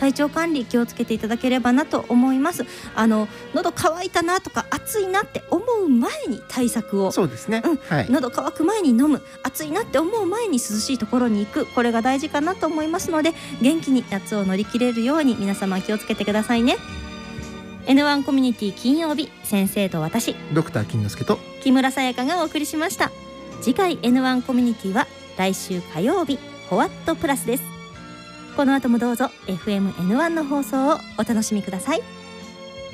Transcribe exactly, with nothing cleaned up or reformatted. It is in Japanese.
体調管理気をつけていただければなと思います。あの喉乾いたなとか暑いなって思う前に対策を、 そうですね、 うんはい、 喉乾く前に飲む、暑いなって思う前に涼しいところに行く、これが大事かなと思いますので、元気に夏を乗り切れるように皆様気をつけてくださいね。 エヌワン コミュニティ金曜日、先生と私ドクター金之助と木村沙也加がお送りしました。次回 エヌワン コミュニティは来週火曜日ホワットプラスです。この後もどうぞ エフエムエヌワン の放送をお楽しみください。